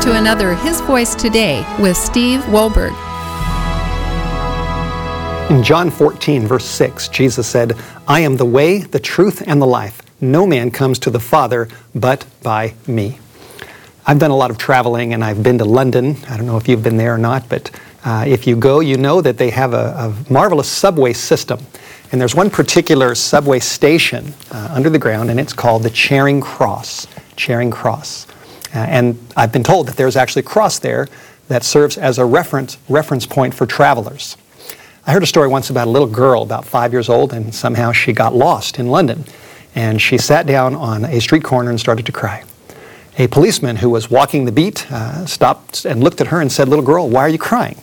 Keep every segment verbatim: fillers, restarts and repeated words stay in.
to another His Voice Today with Steve Wohlberg. In John fourteen, verse six, Jesus said, "I am the way, the truth, and the life. No man comes to the Father but by me." I've done a lot of traveling, and I've been to London. I don't know if you've been there or not, but uh, if you go, you know that they have a, a marvelous subway system. And there's one particular subway station uh, under the ground, and it's called the Charing Cross. Charing Cross. Uh, and I've been told that there's actually a cross there that serves as a reference, reference point for travelers. I heard a story once about a little girl about five years old, and somehow she got lost in London. And she sat down on a street corner and started to cry. A policeman who was walking the beat uh, stopped and looked at her and said, "Little girl, why are you crying?"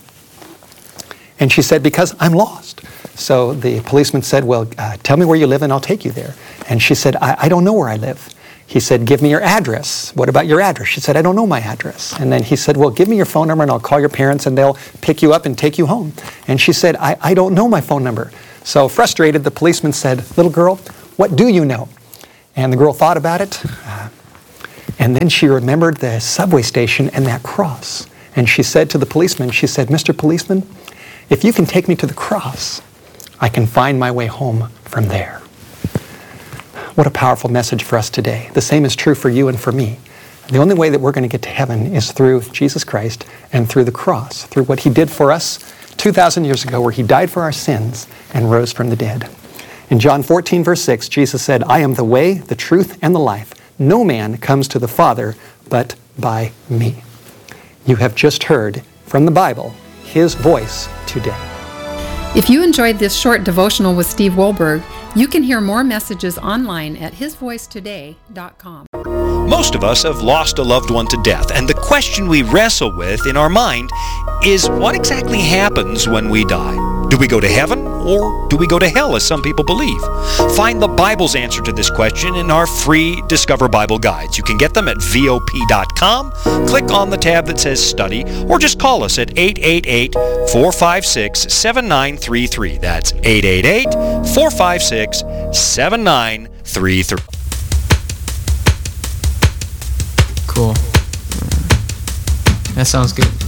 And she said, "Because I'm lost." So the policeman said, "Well, uh, tell me where you live and I'll take you there." And she said, I, I don't know where I live." He said, "Give me your address." "What about your address?" She said, "I don't know my address." And then he said, "Well, give me your phone number and I'll call your parents and they'll pick you up and take you home." And she said, I, I don't know my phone number." So frustrated, the policeman said, "Little girl, what do you know?" And the girl thought about it. Uh, and then she remembered the subway station and that cross. And she said to the policeman, she said, "Mister Policeman, if you can take me to the cross, I can find my way home from there." What a powerful message for us today. The same is true for you and for me. The only way that we're going to get to heaven is through Jesus Christ and through the cross, through what He did for us two thousand years ago, where He died for our sins and rose from the dead. In John fourteen, verse six, Jesus said, "I am the way, the truth, and the life. No man comes to the Father but by me." You have just heard from the Bible, His Voice Today. If you enjoyed this short devotional with Steve Wohlberg, you can hear more messages online at his voice today dot com. Most of us have lost a loved one to death, and the question we wrestle with in our mind is, what exactly happens when we die? Do we go to heaven, or do we go to hell, as some people believe? Find the Bible's answer to this question in our free Discover Bible Guides. You can get them at V O P dot com, click on the tab that says Study, or just call us at eight eight eight, four five six, seven nine three three. That's eight eight eight, four five six, seven nine three three. Cool. That sounds good.